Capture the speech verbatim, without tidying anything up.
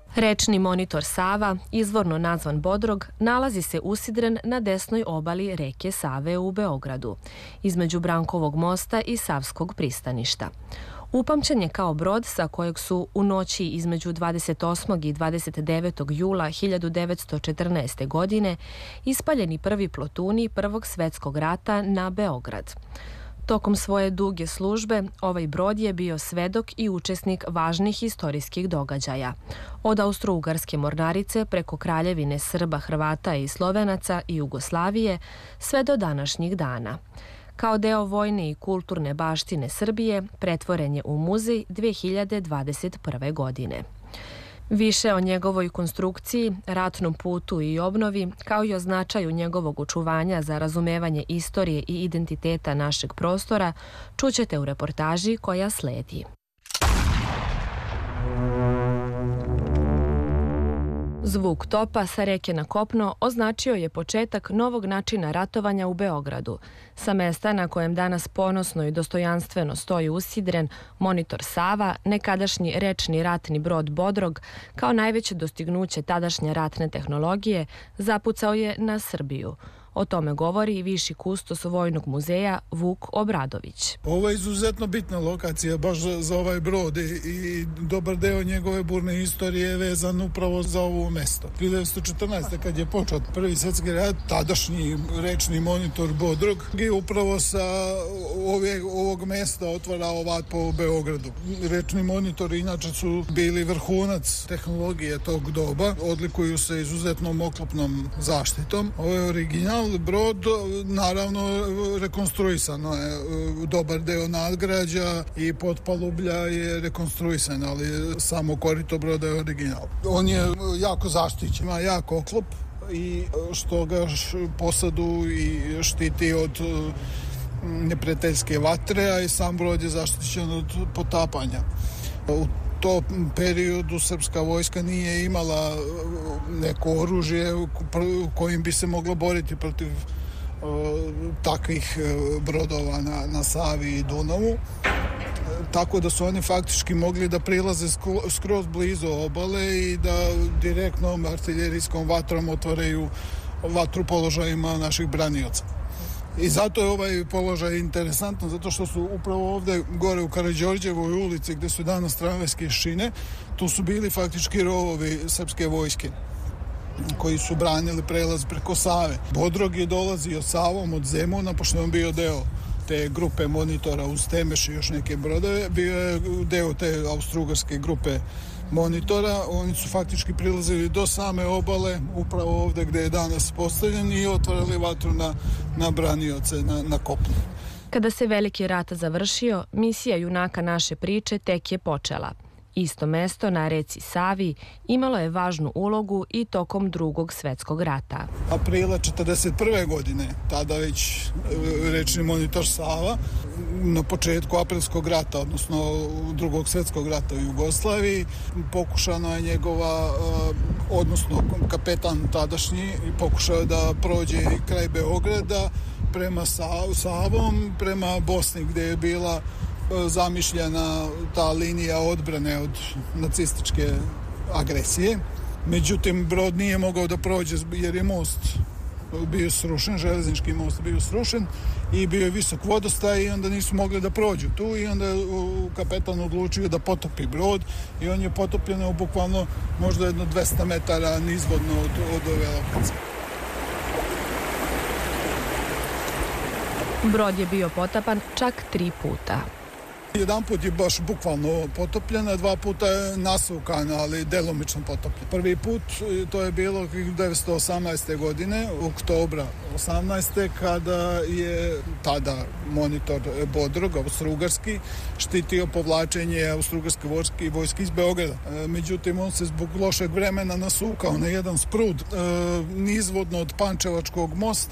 Rečni monitor Sava, izvorno nazvan Bodrog, nalazi se usidren na desnoj obali reke Save u Beogradu, između Brankovog mosta i Savskog pristaništa. Upamćen je kao brod sa kojeg su u noći između dvadeset osmog i dvadeset devetog jula hiljadu devetsto četrnaeste. godine ispaljeni prvi plotuni Prvog svetskog rata na Beograd. Tokom svoje duge službe, ovaj brod je bio svedok i učesnik važnih istorijskih događaja. Od Austro-Ugarske mornarice preko Kraljevine Srba, Hrvata i Slovenaca i Jugoslavije sve do današnjih dana. Kao deo vojne i kulturne baštine Srbije pretvoren je u muzej dve hiljade dvadeset prve. godine. Više o njegovoj konstrukciji, ratnom putu i obnovi, kao i o značaju njegovog očuvanja za razumevanje istorije i identiteta našeg prostora, čućete u reportaži koja sledi. Zvuk topa sa reke na kopno označio je početak novog načina ratovanja u Beogradu. Sa mesta na kojem danas ponosno i dostojanstveno stoji usidren monitor Sava, nekadašnji rečni ratni brod Bodrog, kao najveće dostignuće tadašnje ratne tehnologije, zapucao je na Srbiju. O tome govori i viši kustos Vojnog muzeja Vuk Obradović. Ovo je izuzetno bitna lokacija baš za, za ovaj brod i, i dobar deo njegove burne istorije je vezan upravo za ovo mesto. hiljadu devetsto četrnaeste. kad je počeo Prvi svjetski rat, tadašnji rečni monitor Bodrog je upravo sa ove, ovog mesta otvarao vat po Beogradu. Rečni monitori inače su bili vrhunac tehnologije tog doba, odlikuju se izuzetnom oklopnom zaštitom. Ovo je original brod, naravno rekonstruisano je, dobar deo nadgrađa i potpalublja je rekonstruisan, ali samo korito broda je original. On je jako zaštićen, ima jak oklop i što ga posadu i štiti od neprijateljske vatre, a i sam brod je zaštićen od potapanja. U tom periodu srpska vojska nije imala neko oružje kojim bi se moglo boriti protiv uh, takvih brodova na, na Savi i Dunavu. Tako da su oni faktički mogli da prilaze skroz blizu obale i da direktnom artiljerijskom vatrom otvaraju vatru položajima naših branioca. I zato je ovaj položaj interesantan, zato što su upravo ovde gore u Karađorđevoj ulici gde su danas tramvajske šine, tu su bili faktički rovovi srpske vojske koji su branili prelaz preko Save. Bodrog je dolazio Savom od Zemuna, pošto je on bio deo te grupe monitora uz Temeš i još neke brodove, bio je deo te austro-ugarske grupe monitora. Oni su faktički prilazili do same obale, upravo ovde gde je danas postavljen, i otvarali vatru na, na branioce, na, na kopnu. Kada se Veliki rat završio, misija junaka naše priče tek je počela. Isto mesto na reci Savi imalo je važnu ulogu i tokom Drugog svetskog rata. Aprila četrdeset prve. godine, tada već rečni monitor Sava, na početku aprilskog rata, odnosno Drugog svetskog rata u Jugoslaviji, pokušana je njegova, odnosno kapetan tadašnji, pokušao da prođe kraj Beograda prema Savom, prema Bosni gde je bila zamišljena ta linija odbrane od nacističke agresije. Međutim, brod nije mogao da prođe jer je most bio srušen, železnički most bio srušen i bio je visok vodostaj i onda nisu mogli da prođu tu i onda je kapetan odlučio da potopi brod i on je potopljen u bukvalno možda jedno dvesta metara nizvodno od, od ove lokacije. Brod je bio potapan čak tri puta. Jedan put je baš bukvalno potopljen, a dva puta je nasukan, ali delomično potopljen. Prvi put to je bilo hiljadu devetsto osamnaeste. godine, oktobra osamnaeste. kada je tada monitor Bodrog, austro-ugarski, štitio povlačenje austro-ugarske vojske, vojske iz Beograda. Međutim, on se zbog lošeg vremena nasukao na jedan sprud nizvodno od Pančevačkog mosta